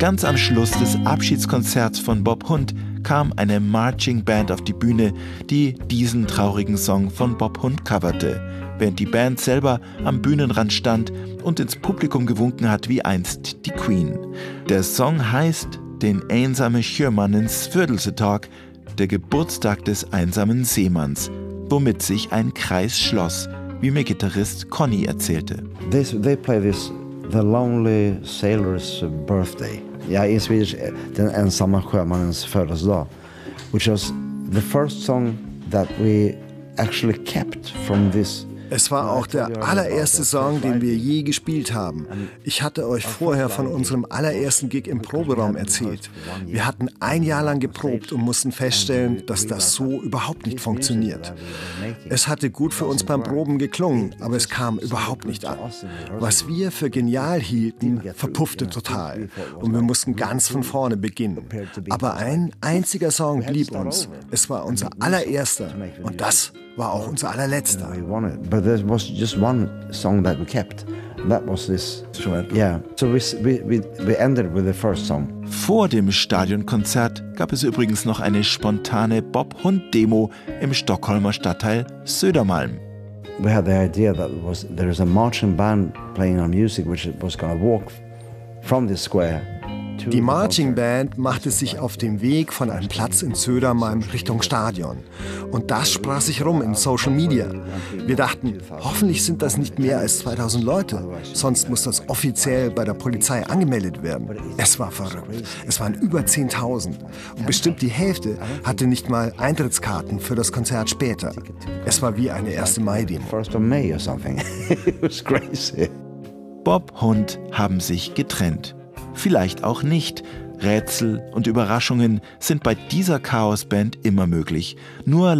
Ganz am Schluss des Abschiedskonzerts von Bob Hund kam eine Marching Band auf die Bühne, die diesen traurigen Song von Bob Hund coverte, während die Band selber am Bühnenrand stand und ins Publikum gewunken hat wie einst die Queen. Der Song heißt »Den einsame Sjömannens Födelsetag«, der Geburtstag des einsamen Seemanns, womit sich ein Kreis schloss, wie mir Gitarrist Conny erzählte. They play this, the lonely sailor's birthday. Ja, in Swedish, den ensamma sjömannens födelsedag, which was the first song that we actually kept from this. Es war auch der allererste Song, den wir je gespielt haben. Ich hatte euch vorher von unserem allerersten Gig im Proberaum erzählt. Wir hatten ein Jahr lang geprobt und mussten feststellen, dass das so überhaupt nicht funktioniert. Es hatte gut für uns beim Proben geklungen, aber es kam überhaupt nicht an. Was wir für genial hielten, verpuffte total. Und wir mussten ganz von vorne beginnen. Aber ein einziger Song blieb uns. Es war unser allererster und das war auch unser allerletzter. But there was just one song that we kept. That was this. Yeah. So we ended with the first song. Vor dem Stadionkonzert gab es übrigens noch eine spontane Bob-Hund-Demo im Stockholmer Stadtteil Södermalm. We had the idea that there is a marching band playing our music, which was going to walk from the square. Die Marching Band machte sich auf dem Weg von einem Platz in Södermalm Richtung Stadion. Und das sprach sich rum in Social Media. Wir dachten, hoffentlich sind das nicht mehr als 2000 Leute, sonst muss das offiziell bei der Polizei angemeldet werden. Es war verrückt. Es waren über 10.000. Und bestimmt die Hälfte hatte nicht mal Eintrittskarten für das Konzert später. Es war wie eine 1. Mai-Demo. Bob Hund haben sich getrennt. Vielleicht auch nicht. Rätsel und Überraschungen sind bei dieser Chaosband immer möglich. Nur